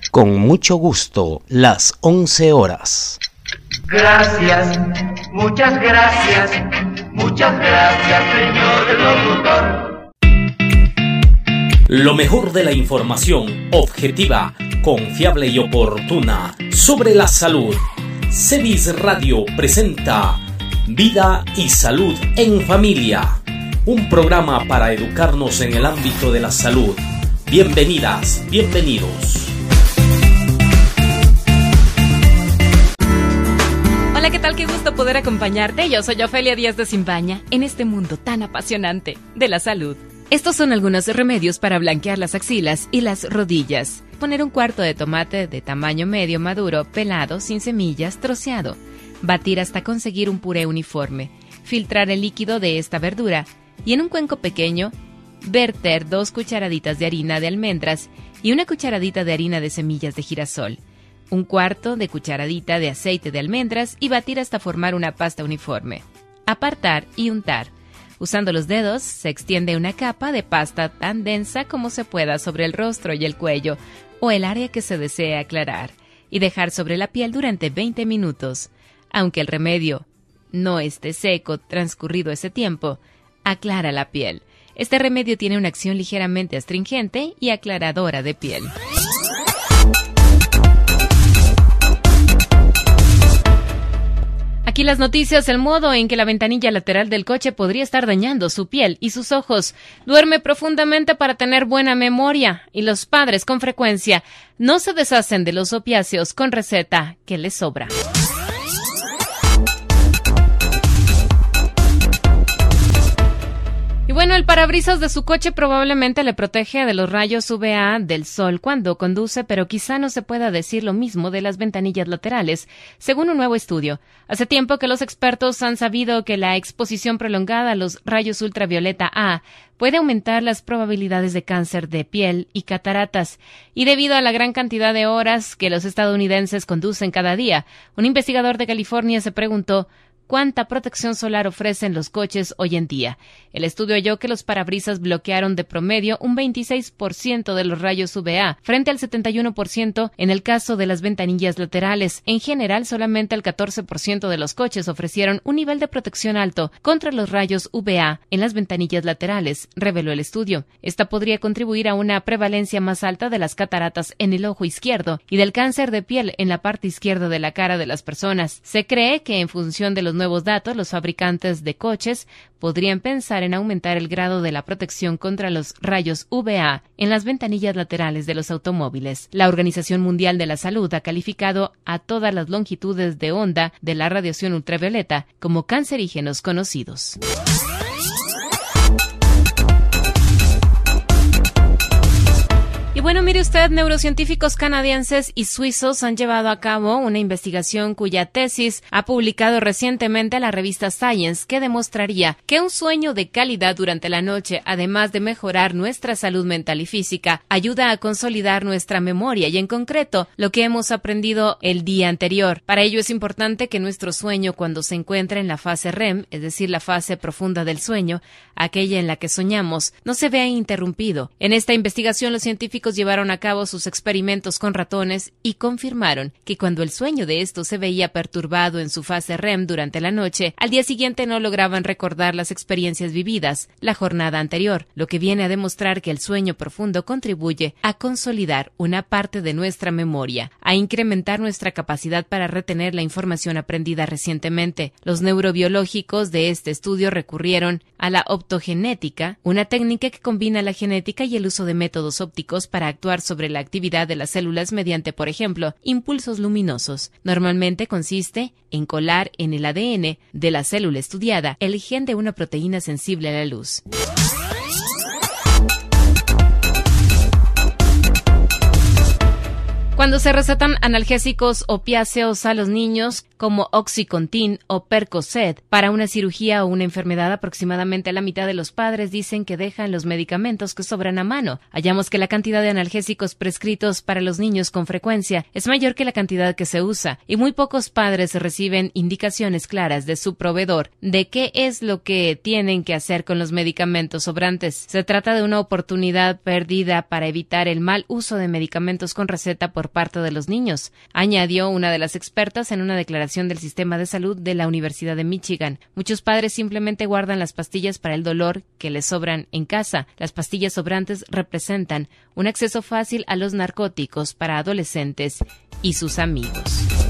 Con mucho gusto, las 11 horas. Gracias, muchas gracias, señor locutor. Lo mejor de la información objetiva, confiable y oportuna sobre la salud. CEDIS Radio presenta Vida y Salud en Familia, un programa para educarnos en el ámbito de la salud. Bienvenidas, bienvenidos. Hola, ¿qué tal? Qué gusto poder acompañarte. Yo soy Ofelia Díaz de Simbaña en este mundo tan apasionante de la salud. Estos son algunos remedios para blanquear las axilas y las rodillas. Poner un cuarto de tomate de tamaño medio maduro, pelado, sin semillas, troceado. Batir hasta conseguir un puré uniforme. Filtrar el líquido de esta verdura y en un cuenco pequeño, verter 2 cucharaditas de harina de almendras y 1 cucharadita de harina de semillas de girasol. 1/4 de cucharadita de aceite de almendras y batir hasta formar una pasta uniforme. Apartar y untar. Usando los dedos, se extiende una capa de pasta tan densa como se pueda sobre el rostro y el cuello, o el área que se desee aclarar, y dejar sobre la piel durante 20 minutos. Aunque el remedio no esté seco transcurrido ese tiempo, aclara la piel. Este remedio tiene una acción ligeramente astringente y aclaradora de piel. Aquí las noticias, el modo en que la ventanilla lateral del coche podría estar dañando su piel y sus ojos. Duerme profundamente para tener buena memoria y los padres con frecuencia no se deshacen de los opiáceos con receta que les sobra. Y bueno, el parabrisas de su coche probablemente le protege de los rayos UVA del sol cuando conduce, pero quizá no se pueda decir lo mismo de las ventanillas laterales, según un nuevo estudio. Hace tiempo que los expertos han sabido que la exposición prolongada a los rayos ultravioleta A puede aumentar las probabilidades de cáncer de piel y cataratas. Y debido a la gran cantidad de horas que los estadounidenses conducen cada día, un investigador de California se preguntó ¿cuánta protección solar ofrecen los coches hoy en día? El estudio halló que los parabrisas bloquearon de promedio un 26% de los rayos UVA, frente al 71% en el caso de las ventanillas laterales. En general, solamente el 14% de los coches ofrecieron un nivel de protección alto contra los rayos UVA en las ventanillas laterales, reveló el estudio. Esta podría contribuir a una prevalencia más alta de las cataratas en el ojo izquierdo y del cáncer de piel en la parte izquierda de la cara de las personas. Se cree que en función de los nuevos datos, los fabricantes de coches podrían pensar en aumentar el grado de la protección contra los rayos UVA en las ventanillas laterales de los automóviles. La Organización Mundial de la Salud ha calificado a todas las longitudes de onda de la radiación ultravioleta como cancerígenos conocidos. Y bueno, mire usted, neurocientíficos canadienses y suizos han llevado a cabo una investigación cuya tesis ha publicado recientemente la revista Science, que demostraría que un sueño de calidad durante la noche, además de mejorar nuestra salud mental y física, ayuda a consolidar nuestra memoria y, en concreto, lo que hemos aprendido el día anterior. Para ello es importante que nuestro sueño, cuando se encuentra en la fase REM, es decir, la fase profunda del sueño, aquella en la que soñamos, no se vea interrumpido. En esta investigación, los científicos llevaron a cabo sus experimentos con ratones y confirmaron que cuando el sueño de estos se veía perturbado en su fase REM durante la noche, al día siguiente no lograban recordar las experiencias vividas la jornada anterior, lo que viene a demostrar que el sueño profundo contribuye a consolidar una parte de nuestra memoria, a incrementar nuestra capacidad para retener la información aprendida recientemente. Los neurobiológicos de este estudio recurrieron a la optogenética, una técnica que combina la genética y el uso de métodos ópticos para actuar sobre la actividad de las células mediante, por ejemplo, impulsos luminosos. Normalmente consiste en colar en el ADN de la célula estudiada el gen de una proteína sensible a la luz. Cuando se recetan analgésicos opiáceos a los niños, como Oxycontin o Percocet. Para una cirugía o una enfermedad, aproximadamente la mitad de los padres dicen que dejan los medicamentos que sobran a mano. Hallamos que la cantidad de analgésicos prescritos para los niños con frecuencia es mayor que la cantidad que se usa, y muy pocos padres reciben indicaciones claras de su proveedor de qué es lo que tienen que hacer con los medicamentos sobrantes. Se trata de una oportunidad perdida para evitar el mal uso de medicamentos con receta por parte de los niños, añadió una de las expertas en una declaración del sistema de salud de la Universidad de Michigan. Muchos padres simplemente guardan las pastillas para el dolor que les sobran en casa. Las pastillas sobrantes representan un acceso fácil a los narcóticos para adolescentes y sus amigos.